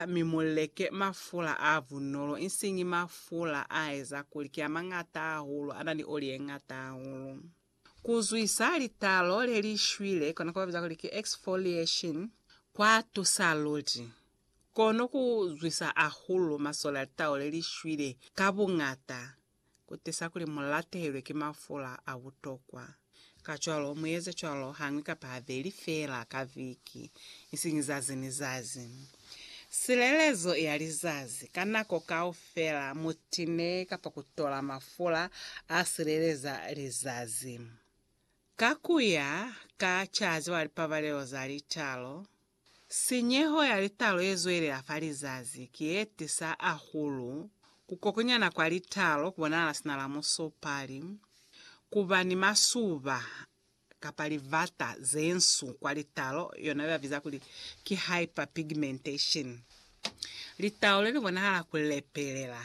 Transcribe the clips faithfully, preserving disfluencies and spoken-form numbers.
mimoleke mafula avunolo insingi mafula aeza kulikia mangata ahulu anani oli engata ahulu. Kuzwisa litalo lelishwile kona kwa viza kuliki exfoliation kwa tusalodi. Kono kuzwisa ahulu masola litalo lelishwile kabungata kutesa kuli mulate helwe kimafula avutokwa. Kachwalo mweze chwalo hangwika paveli fela kaviki insingi zazi ni zazi. Silelezo ya lizazi kanako kaufela mutine kapa kutola mafula asileleza lizazi. Kakuya kachazi walipavaleo za litalo. Sinyeho ya litalo yezoele ya falizazi kietisa ahulu. Kukokunyana kwa litalo kubonala sinala muso pali. Kuba ni masuba kapalivata zensu kwa litalo yonawe aviza kuli ki hyperpigmentation. Litalo leli wanahala kulepelela.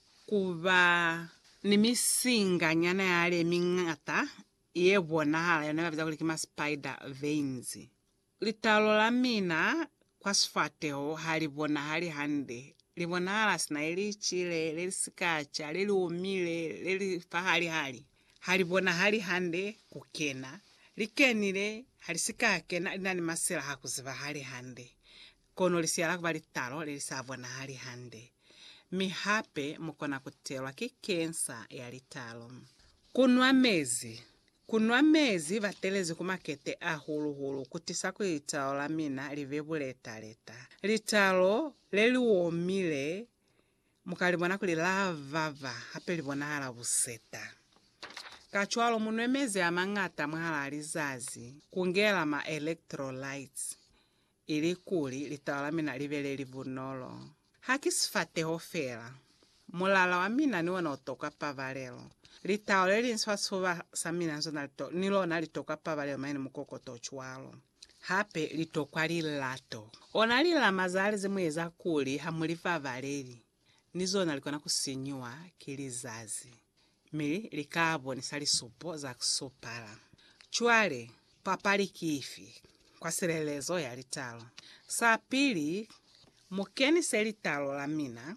Kuba ni misinga nyana yale mingata ye wanahala yonawe aviza kuli kima spider veins. Litalo la mina kwa sfateo hali wana hali hande. Li wanahala sina ili chile, lili sikacha, lili umile, lili fahali hali. Hali wana hali hande kukena. Likenile hali sikakena inani masela hakuziva hali hande. Kono lisiala kuba litalo lilisavwa na hali hande. Mihape mukona kutelwa kikensa ya litalo. Kunwa mezi. Kunwa mezi vatelezi kumakete ahulu hulu kutisa ku litalo la mina livebu leta leta. Litalo leli uomile mukalibona kuli lavava hape libona hala buseta. Kachwalo munwemezi ya mangata mwahala alizazi kungela ma electrolytes. Ili kuli litalo la mina livele livunolo. Hakisifate hofela. Mulala wa mina niwana otoka pavalelo. Litalo leli nswasuwa samina nzo nilo na litoka pavalelo maini mukoko tochwalo. Hape litokwa lilato. Ona lila mazali zimweza kuli hamulifa valeri. Nizo na likona kusinyua kilizazi. Mili likabo ni sali supo za kusopala. Chwale papali kifi kwa silelezo ya litalo. Saa pili mukeni se litalo la mina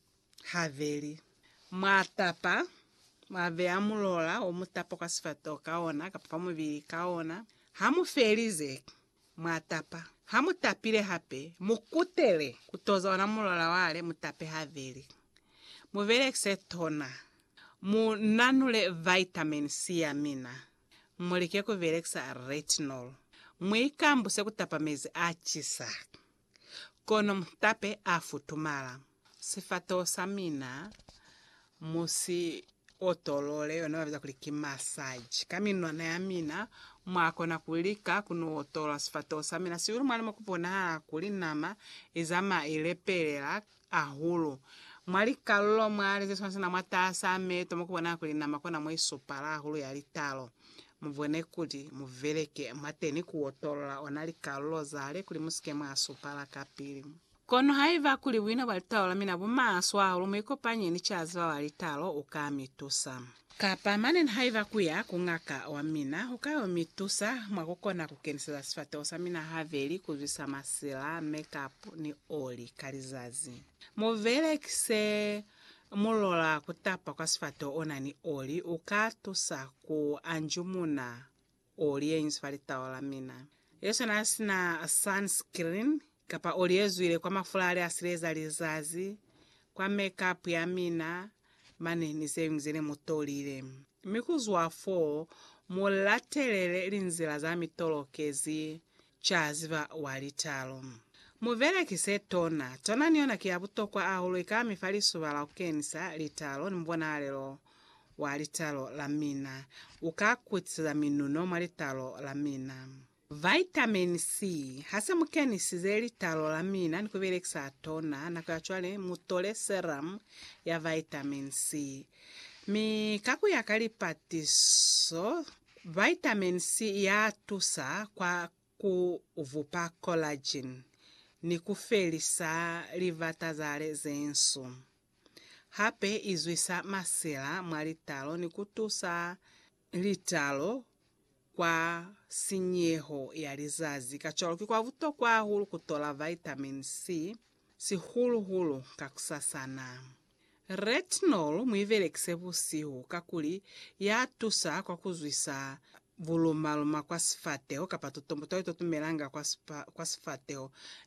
haveli. Mwatapa mwavea mulola omutapa kwa sifato kaona kapapa mwivili kaona. Hamu felize mwatapa. Hamu tapile hape mukutele kutoza wana mulola wale mutape haveli. Muvele ksetona. Mu nanule vitamin C ya mina. Mwelike kuveleksa retinol. Mwikambu se kutapa mezi achisa. Kono mtape afutumala. Sifato samina musi otolole yonawaviza kuliki massage. Kamino na ya mina mwakona kulika kunu otola sifato samina. Siuru mwale mwakupona hala kulinama izama ilepelela ahulu. Mwali kalulo mwali zesu na mwatasa meto mwakupona kulinama kona mwisupala ahulu ya litalo. Mvwene kuti muveleke mateni kuotola onali kalulo zale kuli musike mwasupala kapili. Kono haiva kuli wina walitalo la mina bumaso ahulu mwiko panyi ni chaziwa walitalo ukamitusa. Kapa manen haiva kuya kungaka wa mina hukayo mitusa mwakukona kukenisila sifate osa mina haveli kuzwisa masila makeup ni oli kalizazi. Muvelekse mulola kutapa kwa sifato ona ni oli ukatusa ku anjumuna oli yenyu sifalita ola mina. Yeso nasina sunscreen kapa oli yezuile kwa mafulale asileza lizazi kwa makeup ya mina mane nise mzile mutolile. Mikuzwa fo mulatelele linzila za mitolokezi chaziva walitalo. Muvele kise tona. Tona niona kiabuto kwa ahulu ikami falisu wala ukenisa litalo. Mbwana alelo wa litalo la mina. Ukakwitisa minuno ma litalo la mina. Vitamin C. Hasa mukenisi ze litalo la mina. Nikuvele kisa tona. Na kwa chwale mutole serum ya vitamin C. Mi kaku ya kalipatiso. Vitamin C ya tusa kwa kuvupa collagen. Ni kufelisa livata zale zensu. Hape izwisa masela mwalitalo ni kutusa litalo kwa sinyeho ya lizazi. Kacholo kikwa vuto kwa hulu kutola vitamin C. sihuluhulu kakusasana. Retinol muiverekise vusihu kakuli yatusa kwa kuzwisa volumaluma kwa sifateo kapatutombo toito tumelanga kwa, kwa sifateo